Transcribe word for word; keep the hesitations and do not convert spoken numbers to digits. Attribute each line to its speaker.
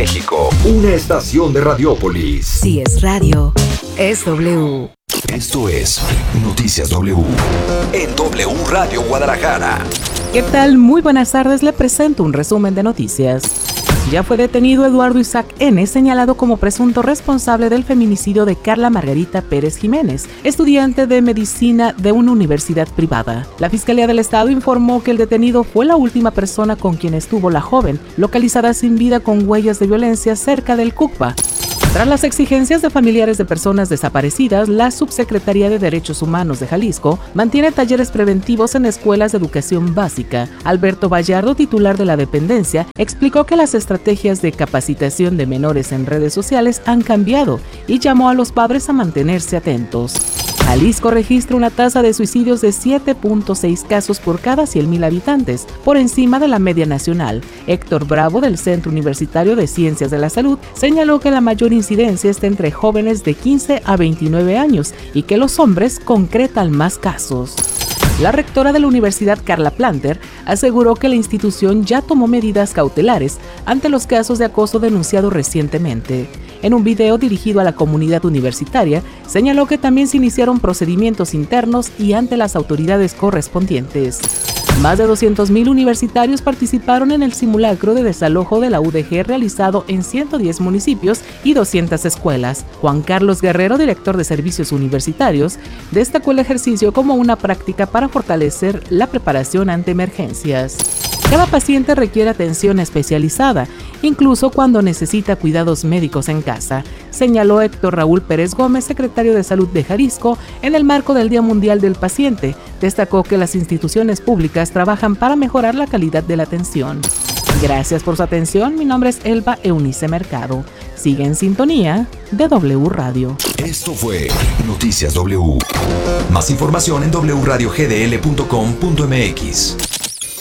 Speaker 1: México, una estación de Radiópolis.
Speaker 2: Si es radio, es W.
Speaker 1: Esto es Noticias W en W Radio Guadalajara.
Speaker 3: ¿Qué tal? Muy buenas tardes, le presento un resumen de noticias. Ya fue detenido Eduardo Isaac N., señalado como presunto responsable del feminicidio de Carla Margarita Pérez Jiménez, estudiante de medicina de una universidad privada. La Fiscalía del Estado informó que el detenido fue la última persona con quien estuvo la joven, localizada sin vida con huellas de violencia cerca del Cucba. Tras las exigencias de familiares de personas desaparecidas, la Subsecretaría de Derechos Humanos de Jalisco mantiene talleres preventivos en escuelas de educación básica. Alberto Vallardo, titular de la dependencia, explicó que las estrategias de capacitación de menores en redes sociales han cambiado y llamó a los padres a mantenerse atentos. Jalisco registra una tasa de suicidios de siete punto seis casos por cada cien mil habitantes, por encima de la media nacional. Héctor Bravo, del Centro Universitario de Ciencias de la Salud, señaló que la mayor incidencia está entre jóvenes de quince a veintinueve años y que los hombres concretan más casos. La rectora de la Universidad, Carla Planter, aseguró que la institución ya tomó medidas cautelares ante los casos de acoso denunciados recientemente. En un video dirigido a la comunidad universitaria, señaló que también se iniciaron procedimientos internos y ante las autoridades correspondientes. Más de doscientos mil universitarios participaron en el simulacro de desalojo de la U D G realizado en ciento diez municipios y doscientas escuelas. Juan Carlos Guerrero, director de Servicios Universitarios, destacó el ejercicio como una práctica para fortalecer la preparación ante emergencias. Cada paciente requiere atención especializada, incluso cuando necesita cuidados médicos en casa, señaló Héctor Raúl Pérez Gómez, secretario de Salud de Jalisco, en el marco del Día Mundial del Paciente. Destacó que las instituciones públicas trabajan para mejorar la calidad de la atención. Gracias por su atención, mi nombre es Elba Eunice Mercado. Sigue en sintonía de W Radio.
Speaker 1: Esto fue Noticias W. Más información en doble u radio g d l punto com punto m x.